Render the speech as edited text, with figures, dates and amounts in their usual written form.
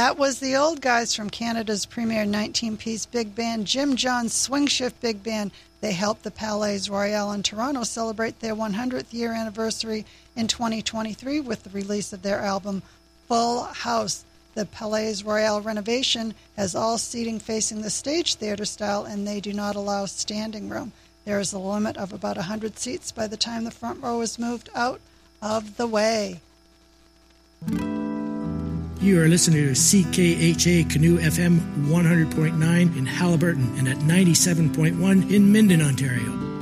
That was the old guys from Canada's premier 19-piece big band, Jim John's Swing Shift Big Band. They helped the Palais Royal in Toronto celebrate their 100th year anniversary in 2023 with the release of their album Full House. The Palais Royal renovation has all seating facing the stage theater style, and they do not allow standing room. There is a limit of about 100 seats by the time the front row is moved out of the way. You are listening to CKHA Canoe FM 100.9 in Haliburton and at 97.1 in Minden, Ontario.